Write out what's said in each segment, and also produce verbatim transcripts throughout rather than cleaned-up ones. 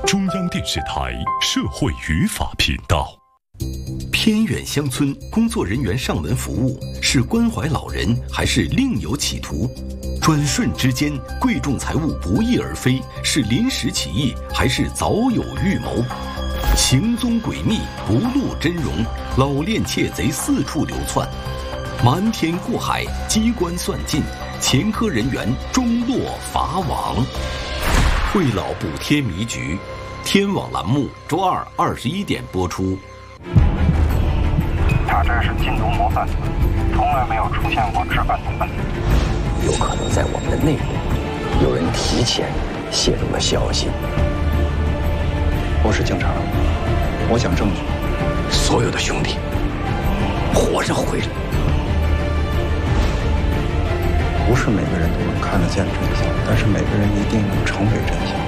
中央电视台社会语法频道。偏远乡村工作人员上门服务是关怀老人还是另有企图？转瞬之间，贵重财物不翼而飞，是临时起意还是早有预谋？行踪诡秘，不露真容，老练窃贼四处流窜，瞒天过海，机关算尽，前科人员终落法网。惠老补贴迷局，天网栏目周二二十一点播出。 他这是禁毒模范，从来没有出现过治安的问题。 有可能在我们的内部，有人提前泄露了消息。 我是警察，我讲证据。 所有的兄弟，活着回来。 不是每个人都能看得见真相，但是每个人一定能成为真相。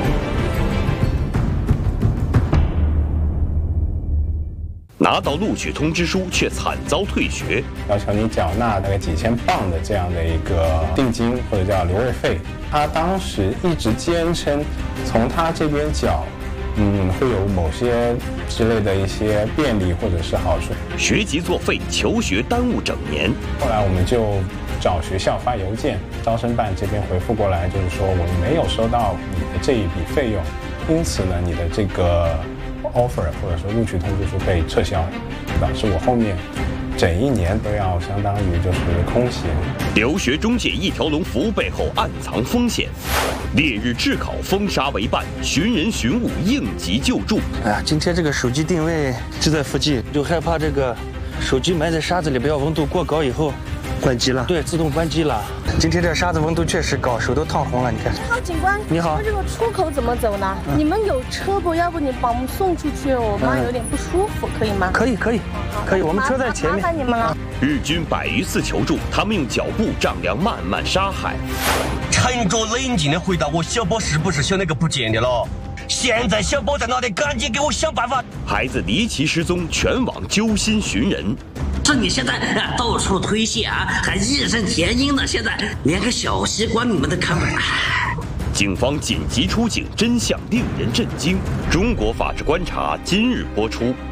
拿到录取通知书却惨遭退学， 要求你缴纳大概几千镑的这样的一个定金或者叫留位费。他当时一直坚称从他这边缴，嗯，会有某些之类的一些便利或者是好处。 学籍作废，求学耽误整年。 后来我们就找学校发邮件，招生办这边回复过来，就是说我们没有收到你的这一笔费用，因此呢，你的这个offer 或者说录取通知书被撤销，导致我后面整一年都要相当于就是空闲。 留学中介一条龙服务背后暗藏风险，烈日炙烤，风沙为伴，寻人寻物，应急救助。 哎呀，今天这个手机定位就在附近，就害怕这个手机埋在沙子里边，温度过高以后关机了。对，自动关机了。今天这沙子温度确实高，手都烫红了。你看。 你好，警官。 你好。 这个出口怎么走呢？嗯、你们有车不？要不你把我们送出去？我妈有点不舒服，可以吗？ 可以，可以，可以。我们车在前面。 麻烦你们了。 日军百余次求助，他们用脚步丈量漫漫沙海。 沉着冷静的回答我，小宝是不是小那个不见的了？现在小宝在哪里？赶紧给我想办法！ 孩子离奇失踪，全网揪心寻人。 这你现在到处推卸啊，还义愤填膺的，现在连个小西瓜你们都看不来。 警方紧急出警，真相令人震惊。中国法制观察今日播出。